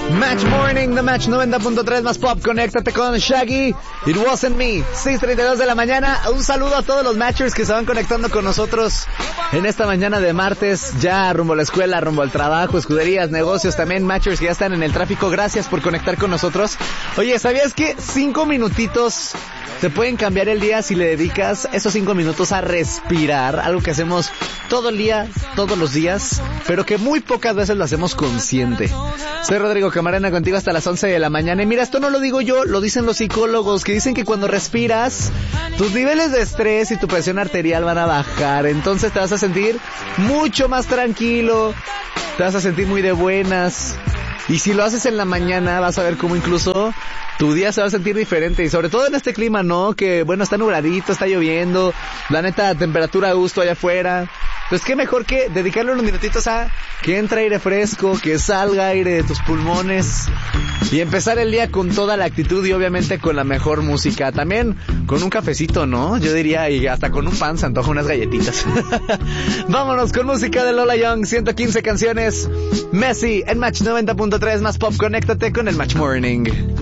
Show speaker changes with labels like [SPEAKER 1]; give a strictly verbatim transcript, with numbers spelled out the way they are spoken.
[SPEAKER 1] Match Morning, The Match noventa punto tres más pop, conéctate con Shaggy, It Wasn't Me, seis treinta y dos de la mañana. Un saludo a todos los matchers que se van conectando con nosotros en esta mañana de martes, ya rumbo a la escuela, rumbo al trabajo, escuderías, negocios, también matchers que ya están en el tráfico. Gracias por conectar con nosotros. Oye, ¿sabías que cinco minutitos te pueden cambiar el día si le dedicas esos cinco minutos a respirar? Algo que hacemos todo el día, todos los días, pero que muy pocas veces lo hacemos consciente. Soy Rodrigo Camarena, contigo hasta las once de la mañana. Y mira, esto no lo digo yo, lo dicen los psicólogos, que dicen que cuando respiras, tus niveles de estrés y tu presión arterial van a bajar. Entonces te vas a sentir mucho más tranquilo, te vas a sentir muy de buenas. Y si lo haces en la mañana, vas a ver cómo incluso tu día se va a sentir diferente. Y sobre todo en este clima, ¿no? Que, bueno, está nubladito, está lloviendo. La neta, temperatura a gusto allá afuera. Pues qué mejor que dedicarle unos minutitos a que entre aire fresco, que salga aire de tus pulmones. Y empezar el día con toda la actitud y obviamente con la mejor música. También con un cafecito, ¿no? Yo diría, y hasta con un pan se antoja unas galletitas. Vámonos con música de Lola Young, ciento quince canciones. Messi en Match noventa punto tres más pop, conéctate con el Match Morning.